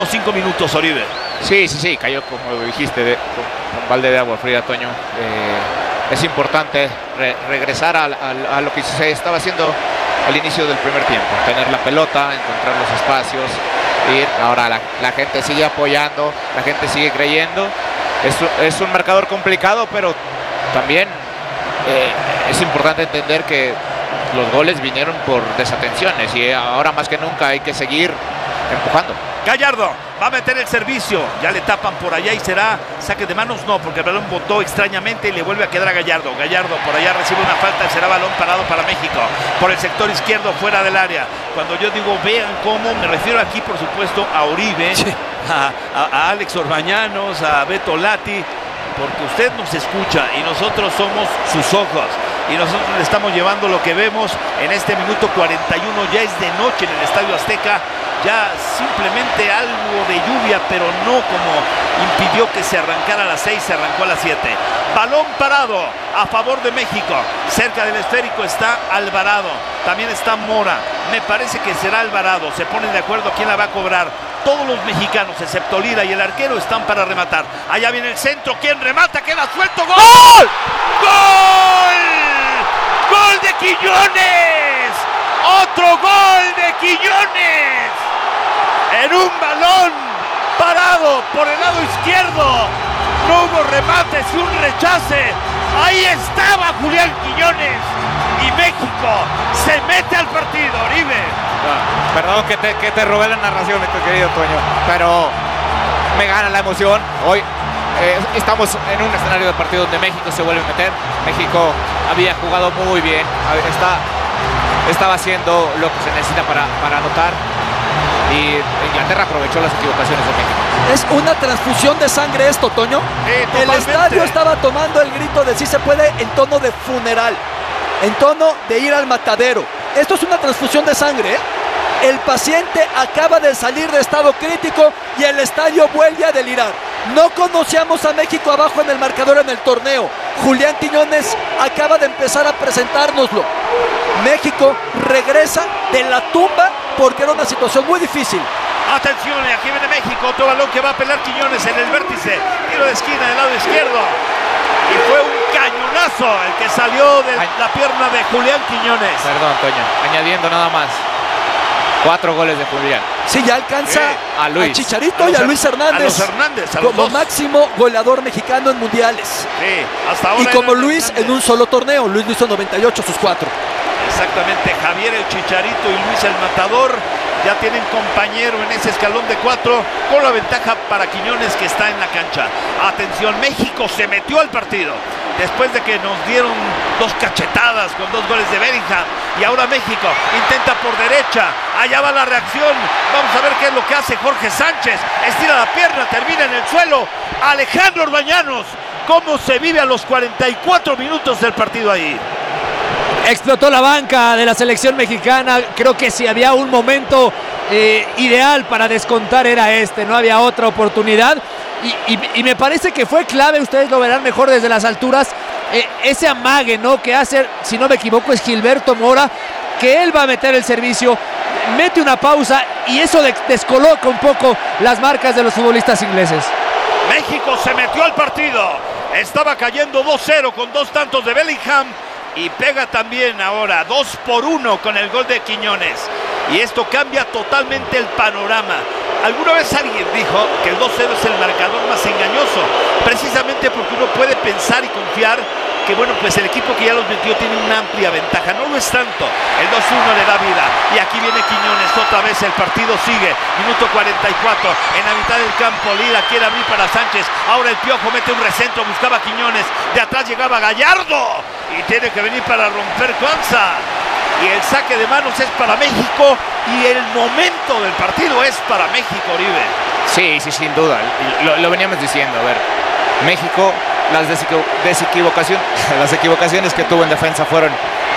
5 minutos, Oribe. Sí, cayó como dijiste, con balde de agua fría, Toño. Es importante regresar a lo que se estaba haciendo al inicio del primer tiempo, tener la pelota, encontrar los espacios, ir. Ahora la gente sigue apoyando, la gente sigue creyendo. Es un marcador complicado, pero también es importante entender que los goles vinieron por desatenciones y ahora más que nunca hay que seguir empujando. Gallardo va a meter el servicio, ya le tapan por allá y será saque de manos, no, porque el balón botó extrañamente y le vuelve a quedar a Gallardo. Gallardo por allá recibe una falta, será balón parado para México, por el sector izquierdo fuera del área. Cuando yo digo vean cómo, me refiero aquí por supuesto a Oribe, sí, a Alex Orbañanos, a Beto Lati, porque usted nos escucha y nosotros somos sus ojos. Y nosotros le estamos llevando lo que vemos en este minuto 41, ya es de noche en el Estadio Azteca, ya simplemente algo de lluvia, pero no como impidió que se arrancara a las 6, se arrancó a las 7. Balón parado a favor de México, cerca del esférico está Alvarado, también está Mora, me parece que será Alvarado, se ponen de acuerdo quién la va a cobrar. Todos los mexicanos, excepto Lira y el arquero, están para rematar. Allá viene el centro, ¿quién remata? Queda suelto, ¡gol! ¡Gol! ¡Gol de Quiñones! ¡Otro gol de Quiñones! En un balón parado por el lado izquierdo. No hubo remates y un rechace. Ahí estaba Julián Quiñones. Y México se mete al partido, Oribe. Perdón que te robé la narración, mi querido Toño, pero me gana la emoción. Hoy estamos en un escenario de partido donde México se vuelve a meter. México había jugado muy bien, estaba haciendo lo que se necesita para anotar, y Inglaterra aprovechó las equivocaciones de México. Es una transfusión de sangre esto, Toño. El estadio estaba tomando el grito de sí se puede en tono de funeral, en tono de ir al matadero. Esto es una transfusión de sangre, ¿eh? El paciente acaba de salir de estado crítico y el estadio vuelve a delirar. No conocíamos a México abajo en el marcador en el torneo. Julián Quiñones acaba de empezar a presentárnoslo. México regresa de la tumba porque era una situación muy difícil. Atención, aquí viene México, otro balón que va a pelar Quiñones en el vértice, tiro de esquina del lado izquierdo. Y fue un cañonazo el que salió de la pierna de Julián Quiñones. Perdón, Toño, añadiendo nada más. 4 goles de Julián. Sí, ya alcanza a Luis, a Chicharito y a Luis Hernández, como máximo goleador mexicano en mundiales. Sí, hasta ahora. Y como Luis en un solo torneo. Luis lo hizo 98, sus 4. Exactamente, Javier el Chicharito y Luis el Matador ya tienen compañero en ese escalón de 4, con la ventaja para Quiñones que está en la cancha. Atención, México se metió al partido después de que nos dieron 2 cachetadas con 2 goles de Bellingham, y ahora México intenta por derecha, allá va la reacción, vamos a ver qué es lo que hace Jorge Sánchez, estira la pierna, termina en el suelo, Alejandro Orbañanos, cómo se vive a los 44 minutos del partido ahí. Explotó la banca de la selección mexicana. Creo que si había un momento ideal para descontar era este, no había otra oportunidad, y me parece que fue clave, ustedes lo verán mejor desde las alturas, ese amague, ¿no?, que hace, si no me equivoco, es Gilberto Mora, que él va a meter el servicio, mete una pausa y eso descoloca un poco las marcas de los futbolistas ingleses. México se metió al partido, estaba cayendo 2-0 con 2 tantos de Bellingham, y pega también ahora 2-1 con el gol de Quiñones, y esto cambia totalmente el panorama. Alguna vez alguien dijo que el 2-0 es el marcador más engañoso, precisamente porque uno puede pensar y confiar que bueno, pues el equipo que ya los metió tiene una amplia ventaja. No lo es tanto, el 2-1 le da vida, y aquí viene Quiñones, otra vez el partido sigue, minuto 44, en la mitad del campo, Lira quiere abrir para Sánchez, ahora el Piojo mete un recentro, buscaba a Quiñones, de atrás llegaba Gallardo, y tiene que venir para romper Cuanza, y el saque de manos es para México, y el momento del partido es para México, Oribe. Sí, sin duda, lo veníamos diciendo, a ver, México, las equivocaciones que tuvo en defensa fueron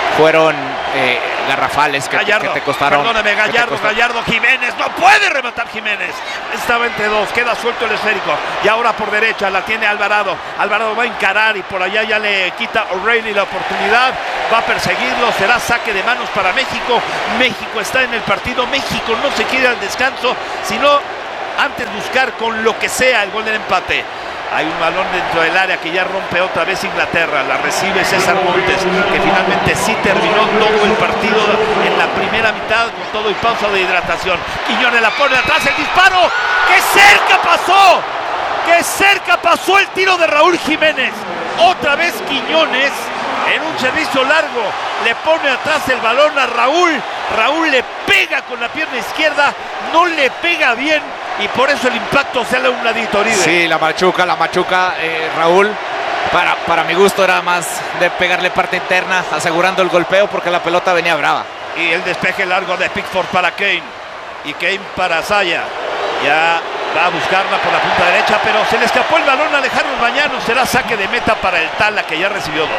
garrafales, que te costaron. Perdóname, Gallardo, Jiménez, no puede rematar Jiménez. Estaba entre 2, queda suelto el esférico. Y ahora por derecha la tiene Alvarado. Alvarado va a encarar y por allá ya le quita O'Reilly la oportunidad. Va a perseguirlo, será saque de manos para México. México está en el partido, México no se quiere al descanso, sino antes buscar con lo que sea el gol del empate. Hay un balón dentro del área que ya rompe otra vez Inglaterra. La recibe César Montes, que finalmente sí terminó todo el partido en la primera mitad con todo y pausa de hidratación. Quiñones la pone atrás, el disparo. ¡Qué cerca pasó! ¡Qué cerca pasó el tiro de Raúl Jiménez! Otra vez Quiñones en un servicio largo le pone atrás el balón a Raúl. Raúl le pega con la pierna izquierda, no le pega bien y por eso el impacto sale a un ladito, Oribe. Sí, la machuca, Raúl. Para mi gusto era más de pegarle parte interna, asegurando el golpeo porque la pelota venía brava. Y el despeje largo de Pickford para Kane. Y Kane para Zaya. Ya va a buscarla por la punta derecha, pero se le escapó el balón a Alejandro Mañano. Será saque de meta para el Tala, que ya recibió 2.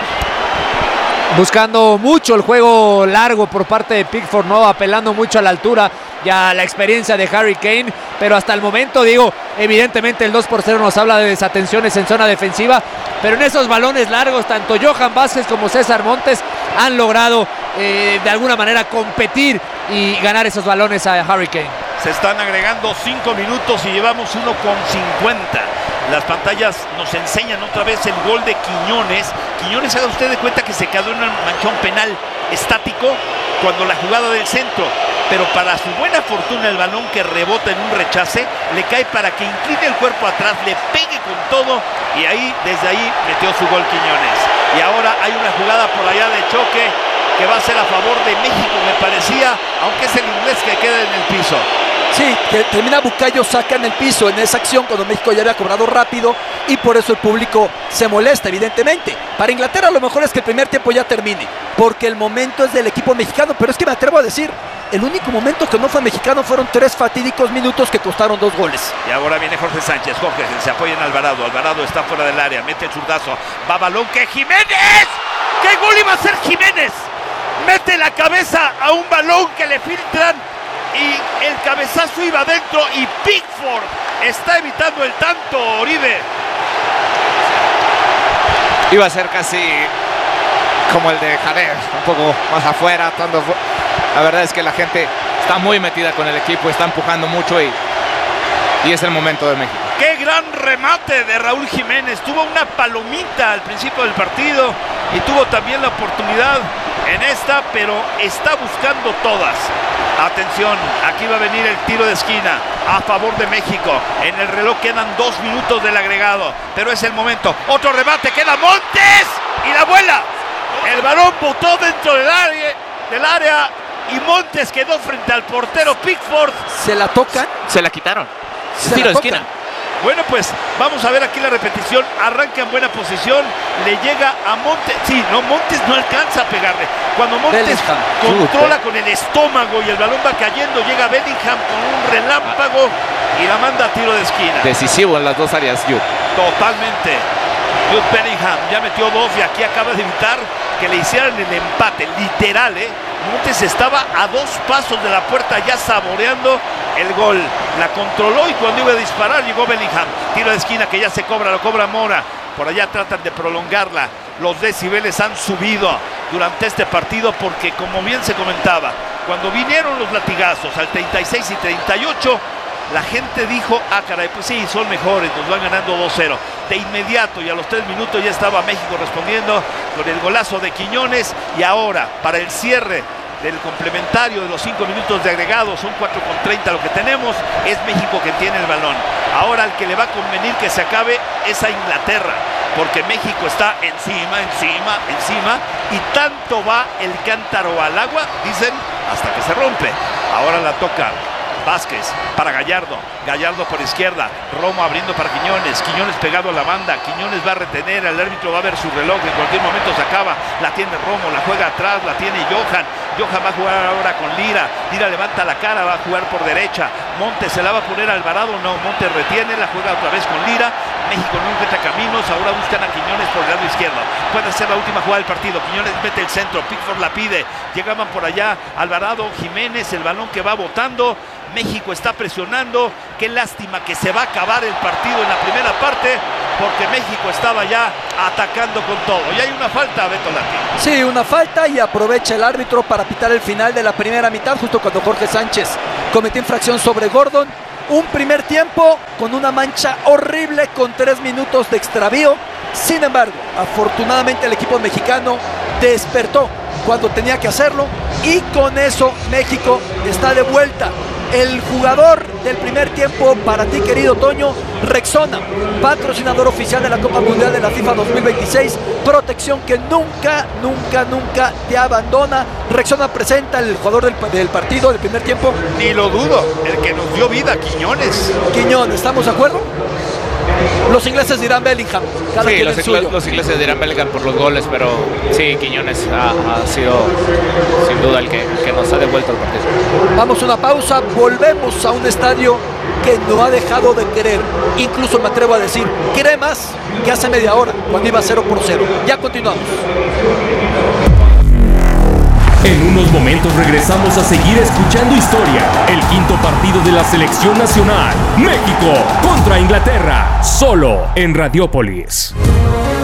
Buscando mucho el juego largo por parte de Pickford, ¿no? Apelando mucho a la altura y a la experiencia de Harry Kane, pero hasta el momento, digo, evidentemente el 2-0 nos habla de desatenciones en zona defensiva, pero en esos balones largos, tanto Johan Vázquez como César Montes han logrado de alguna manera competir y ganar esos balones a Harry Kane. Se están agregando 5 minutos y llevamos 1:50. Las pantallas nos enseñan otra vez el gol de Quiñones. Quiñones, haga usted de cuenta que se quedó en un manchón penal estático cuando la jugada del centro. Pero para su buena fortuna el balón que rebota en un rechace le cae para que incline el cuerpo atrás, le pegue con todo y ahí, desde ahí metió su gol Quiñones. Y ahora hay una jugada por allá de choque que va a ser a favor de México, me parecía, aunque es el inglés que queda en el piso. Sí, que termina Bukayo Saka en el piso en esa acción cuando México ya había cobrado rápido y por eso el público se molesta, evidentemente. Para Inglaterra lo mejor es que el primer tiempo ya termine, porque el momento es del equipo mexicano, pero es que me atrevo a decir, el único momento que no fue mexicano fueron 3 fatídicos minutos que costaron 2 goles. Y ahora viene Jorge Sánchez, Jorge se apoya en Alvarado, Alvarado está fuera del área, mete el zurdazo, va balón que Jiménez, ¿qué gol iba a hacer Jiménez? Mete la cabeza a un balón que le filtran y el cabezazo iba adentro y Pickford está evitando el tanto, Oribe. Iba a ser casi como el de Jared, un poco más afuera. La verdad es que la gente está muy metida con el equipo, está empujando mucho y es el momento de México. ¡Qué gran remate de Raúl Jiménez! Tuvo una palomita al principio del partido y tuvo también la oportunidad en esta, pero está buscando todas. Atención, aquí va a venir el tiro de esquina a favor de México. En el reloj quedan 2 minutos del agregado, pero es el momento. Otro remate, queda Montes y la vuela. El balón botó dentro del área y Montes quedó frente al portero Pickford. ¿Se la tocan? Se la quitaron. Tiro de esquina. Bueno, pues vamos a ver aquí la repetición. Arranca en buena posición, le llega a Montes. Sí, no, Montes no alcanza a pegarle. Cuando Montes Bellingham controla con el estómago y el balón va cayendo, llega Bellingham con un relámpago y la manda a tiro de esquina. Decisivo en las dos áreas, Jude. Totalmente. Jude Bellingham ya metió 2 y aquí acaba de evitar que le hicieran el empate, literal, Montes estaba a 2 pasos de la puerta ya saboreando el gol. La controló y cuando iba a disparar llegó Bellingham. Tiro de esquina que ya se cobra, lo cobra Mora. Por allá tratan de prolongarla. Los decibeles han subido durante este partido porque, como bien se comentaba, cuando vinieron los latigazos al 36 y 38, la gente dijo, caray, pues sí, son mejores, nos van ganando 2-0. De inmediato y a los 3 minutos ya estaba México respondiendo con el golazo de Quiñones. Y ahora, para el cierre del complementario de los 5 minutos de agregado, son 4:30 lo que tenemos, es México que tiene el balón. Ahora al que le va a convenir que se acabe es a Inglaterra, porque México está encima, y tanto va el cántaro al agua, dicen, hasta que se rompe. Ahora la toca Vázquez para Gallardo, Gallardo por izquierda, Romo abriendo para Quiñones, Quiñones pegado a la banda, Quiñones va a retener, el árbitro va a ver su reloj, en cualquier momento se acaba, la tiene Romo, la juega atrás, la tiene Johan va a jugar ahora con Lira, Lira levanta la cara, va a jugar por derecha, Montes se la va a poner a Alvarado, no, Montes retiene, la juega otra vez con Lira, México no encuentra caminos, ahora buscan a Quiñones por el lado izquierdo, puede ser la última jugada del partido, Quiñones mete el centro, Pickford la pide, llegaban por allá, Alvarado, Jiménez, el balón que va botando, México está presionando, qué lástima que se va a acabar el partido en la primera parte, porque México estaba ya atacando con todo. Y hay una falta, Beto Lati. Sí, una falta y aprovecha el árbitro para pitar el final de la primera mitad, justo cuando Jorge Sánchez cometió infracción sobre Gordon. Un primer tiempo con una mancha horrible, con 3 minutos de extravío. Sin embargo, afortunadamente el equipo mexicano despertó cuando tenía que hacerlo, y con eso México está de vuelta. El jugador del primer tiempo para ti, querido Toño, Rexona, patrocinador oficial de la Copa Mundial de la FIFA 2026, protección que nunca te abandona. Rexona presenta el jugador del partido del primer tiempo. Ni lo dudo, el que nos dio vida, Quiñones. ¿Estamos de acuerdo? Los ingleses dirán Bellingham. Sí, los ingleses dirán Bellingham por los goles, pero sí, Quiñones ha sido sin duda el que nos ha devuelto el partido. Vamos a una pausa, volvemos a un estadio que no ha dejado de querer. Incluso me atrevo a decir, quiere más que hace media hora, cuando iba 0-0. Ya continuamos. En unos momentos regresamos a seguir escuchando historia. El quinto partido de la selección nacional. México contra Inglaterra. Solo en Radiópolis.